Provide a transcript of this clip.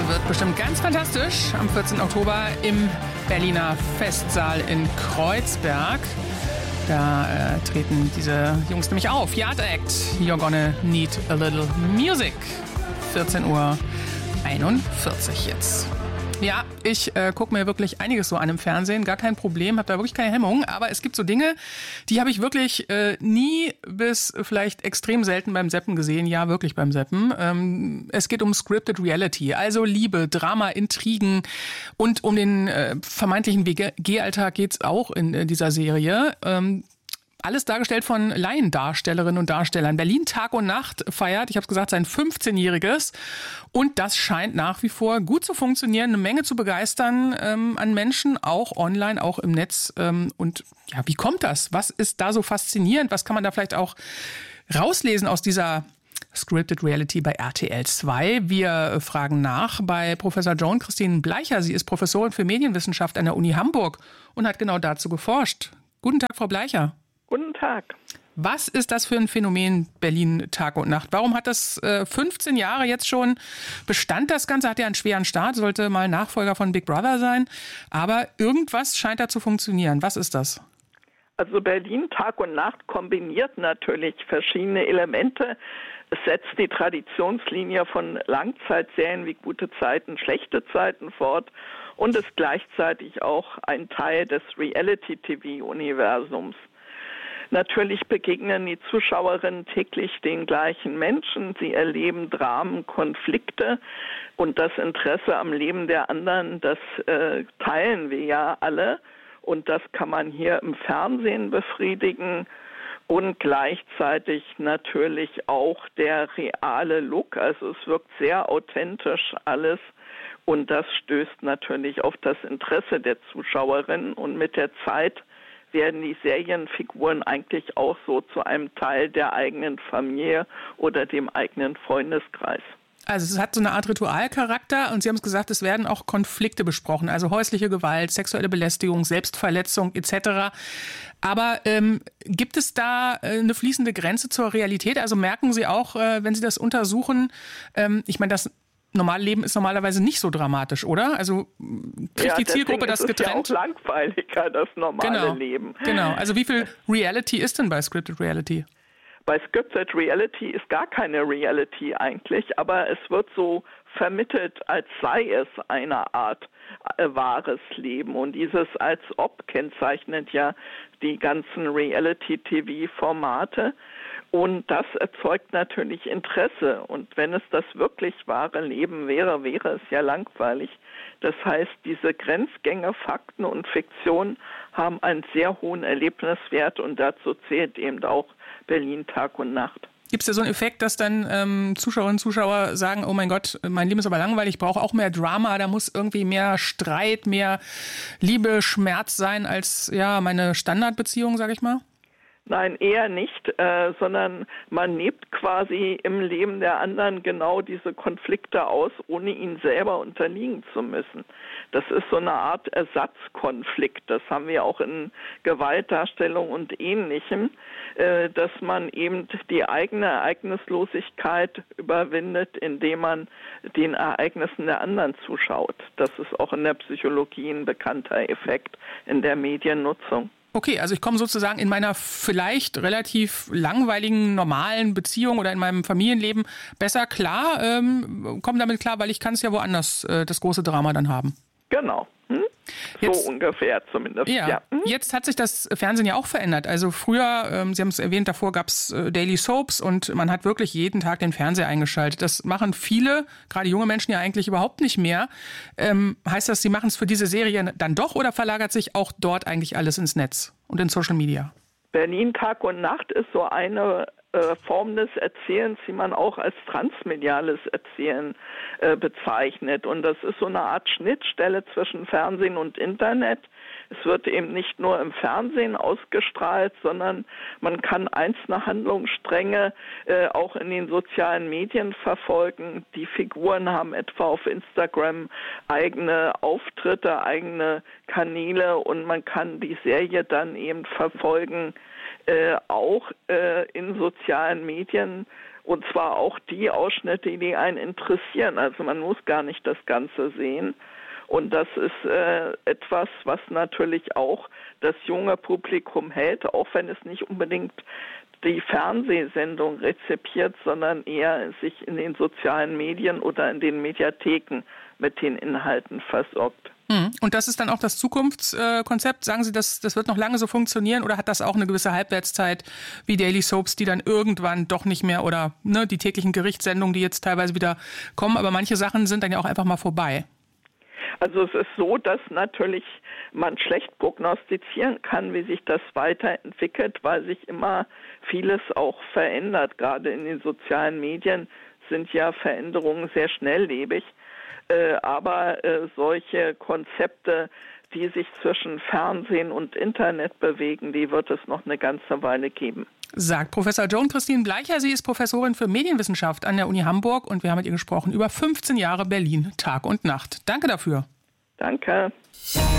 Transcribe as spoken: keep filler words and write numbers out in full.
wird bestimmt ganz fantastisch am vierzehnten Oktober im Berliner Festsaal in Kreuzberg. Da äh, treten diese Jungs nämlich auf. Yard Act, You're Gonna Need a Little Music. vierzehn Uhr einundvierzig jetzt. Ja, ich äh, gucke mir wirklich einiges so an im Fernsehen, gar kein Problem, habe da wirklich keine Hemmung, aber es gibt so Dinge, die habe ich wirklich äh, nie bis vielleicht extrem selten beim Seppen gesehen, ja wirklich beim Seppen. Ähm, es geht um Scripted Reality, also Liebe, Drama, Intrigen und um den äh, vermeintlichen W G-Alltag geht's auch in äh, dieser Serie. Ähm, Alles dargestellt von Laiendarstellerinnen und Darstellern. Berlin Tag und Nacht feiert, ich habe es gesagt, sein fünfzehnjähriges. Und das scheint nach wie vor gut zu funktionieren, eine Menge zu begeistern ähm, an Menschen, auch online, auch im Netz. Ähm, und ja, wie kommt das? Was ist da so faszinierend? Was kann man da vielleicht auch rauslesen aus dieser Scripted Reality bei R T L zwei? Wir fragen nach bei Professor Joan Christine Bleicher. Sie ist Professorin für Medienwissenschaft an der Uni Hamburg und hat genau dazu geforscht. Guten Tag, Frau Bleicher. Guten Tag. Was ist das für ein Phänomen Berlin Tag und Nacht? Warum hat das äh, fünfzehn Jahre jetzt schon Bestand? Das Ganze hat ja einen schweren Start, sollte mal Nachfolger von Big Brother sein. Aber irgendwas scheint da zu funktionieren. Was ist das? Also Berlin Tag und Nacht kombiniert natürlich verschiedene Elemente. Es setzt die Traditionslinie von Langzeitserien wie Gute Zeiten, Schlechte Zeiten fort und ist gleichzeitig auch ein Teil des Reality-T V-Universums. Natürlich begegnen die Zuschauerinnen täglich den gleichen Menschen. Sie erleben Dramen, Konflikte und das Interesse am Leben der anderen, das äh, teilen wir ja alle. Und das kann man hier im Fernsehen befriedigen und gleichzeitig natürlich auch der reale Look. Also es wirkt sehr authentisch alles und das stößt natürlich auf das Interesse der Zuschauerinnen und mit der Zeit werden die Serienfiguren eigentlich auch so zu einem Teil der eigenen Familie oder dem eigenen Freundeskreis. Also es hat so eine Art Ritualcharakter und Sie haben es gesagt, es werden auch Konflikte besprochen, also häusliche Gewalt, sexuelle Belästigung, Selbstverletzung et cetera. Aber ähm, gibt es da äh, eine fließende Grenze zur Realität? Also merken Sie auch, äh, wenn Sie das untersuchen, ähm, ich meine, das normale Leben ist normalerweise nicht so dramatisch, oder? Also kriegt ja, die Zielgruppe das getrennt? Ist ja auch langweiliger, das normale genau, Leben. Genau. Also wie viel Reality ist denn bei Scripted Reality? Bei Scripted Reality ist gar keine Reality eigentlich, aber es wird so vermittelt, als sei es eine Art äh, wahres Leben. Und dieses als ob kennzeichnet ja die ganzen Reality-T V-Formate. Und das erzeugt natürlich Interesse. Und wenn es das wirklich wahre Leben wäre, wäre es ja langweilig. Das heißt, diese Grenzgänge, Fakten und Fiktion haben einen sehr hohen Erlebniswert und dazu zählt eben auch Berlin Tag und Nacht. Gibt es da so einen Effekt, dass dann ähm, Zuschauerinnen und Zuschauer sagen, oh mein Gott, mein Leben ist aber langweilig, ich brauche auch mehr Drama, da muss irgendwie mehr Streit, mehr Liebe, Schmerz sein als ja meine Standardbeziehung, sag ich mal? Nein, eher nicht, äh, sondern man lebt quasi im Leben der anderen genau diese Konflikte aus, ohne ihnen selber unterliegen zu müssen. Das ist so eine Art Ersatzkonflikt. Das haben wir auch in Gewaltdarstellung und Ähnlichem, äh, dass man eben die eigene Ereignislosigkeit überwindet, indem man den Ereignissen der anderen zuschaut. Das ist auch in der Psychologie ein bekannter Effekt in der Mediennutzung. Okay, also ich komme sozusagen in meiner vielleicht relativ langweiligen, normalen Beziehung oder in meinem Familienleben besser klar, ähm, komme damit klar, weil ich kann es ja woanders äh, das große Drama dann haben. Genau. Hm? Jetzt, so ungefähr zumindest. Ja, ja. Hm? Jetzt hat sich das Fernsehen ja auch verändert. Also früher, ähm, Sie haben es erwähnt, davor gab es äh, Daily Soaps und man hat wirklich jeden Tag den Fernseher eingeschaltet. Das machen viele, gerade junge Menschen ja eigentlich überhaupt nicht mehr. Ähm, heißt das, Sie machen es für diese Serie dann doch oder verlagert sich auch dort eigentlich alles ins Netz und in Social Media? Berlin Tag und Nacht ist so eine äh, Form des Erzählens, die man auch als transmediales Erzählen äh, bezeichnet. Und das ist so eine Art Schnittstelle zwischen Fernsehen und Internet. Es wird eben nicht nur im Fernsehen ausgestrahlt, sondern man kann einzelne Handlungsstränge äh, auch in den sozialen Medien verfolgen. Die Figuren haben etwa auf Instagram eigene Auftritte, eigene Kanäle und man kann die Serie dann eben verfolgen, äh, auch äh, in sozialen Medien Und zwar auch die Ausschnitte, die einen interessieren. Also man muss gar nicht das Ganze sehen. Und das ist äh, etwas, was natürlich auch das junge Publikum hält, auch wenn es nicht unbedingt die Fernsehsendung rezipiert, sondern eher sich in den sozialen Medien oder in den Mediatheken mit den Inhalten versorgt. Und das ist dann auch das Zukunftskonzept? Sagen Sie, das, das wird noch lange so funktionieren oder hat das auch eine gewisse Halbwertszeit wie Daily Soaps, die dann irgendwann doch nicht mehr oder ne, die täglichen Gerichtssendungen, die jetzt teilweise wieder kommen, aber manche Sachen sind dann ja auch einfach mal vorbei? Also es ist so, dass natürlich man schlecht prognostizieren kann, wie sich das weiterentwickelt, weil sich immer vieles auch verändert. Gerade in den sozialen Medien sind ja Veränderungen sehr schnelllebig. Äh, aber äh, solche Konzepte, die sich zwischen Fernsehen und Internet bewegen, die wird es noch eine ganze Weile geben. Sagt Professor Joan Christine Bleicher. Sie ist Professorin für Medienwissenschaft an der Uni Hamburg und wir haben mit ihr gesprochen über fünfzehn Jahre Berlin, Tag und Nacht. Danke dafür. Danke.